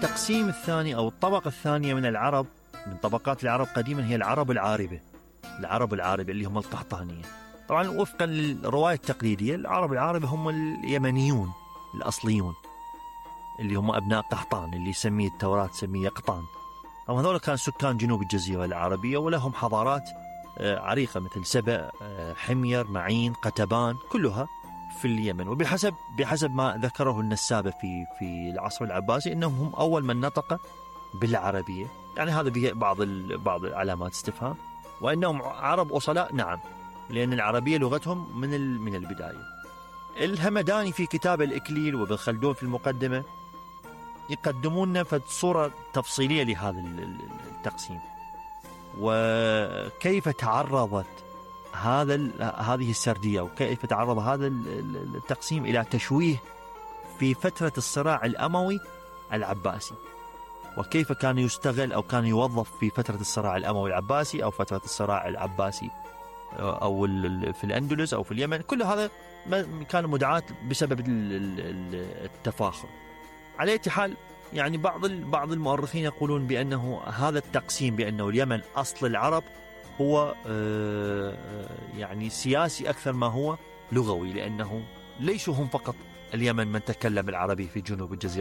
التقسيم الثاني أو الطبقة الثانية من العرب، من طبقات العرب قديما، هي العرب العاربة. العرب العاربة اللي هم القحطانية. طبعا وفقا للرواية التقليدية العرب العاربة هم اليمنيون الأصليون اللي هم أبناء قحطان، اللي يسميه التوراة تسميه قطان. طبعا هذول كانوا سكان جنوب الجزيرة العربية ولهم حضارات عريقة مثل سبأ، حمير، معين، قتبان، كلها في اليمن. وبحسب ما ذكره النسابة في العصر العباسي انهم هم اول من نطق بالعربية، يعني هذا به بعض علامات استفهام. وانهم عرب اصلاء، نعم، لان العربية لغتهم من البداية. الهمداني في كتاب الإكليل وابن خلدون في المقدمة يقدمون لنا صورة تفصيلية لهذا التقسيم، وكيف تعرضت هذه السردية وكيف تعرض هذا التقسيم إلى تشويه في فترة الصراع الأموي العباسي، وكيف كان يستغل أو كان يوظف في فترة الصراع الأموي العباسي أو فترة الصراع العباسي أو في الأندلس أو في اليمن. كل هذا كان مدعاة بسبب التفاخر. على أي حال، يعني بعض المؤرخين يقولون بأنه هذا التقسيم بأنه اليمن أصل العرب هو يعني سياسي أكثر ما هو لغوي، لأنه ليسوا هم فقط اليمن من تكلم العربي في جنوب الجزيرة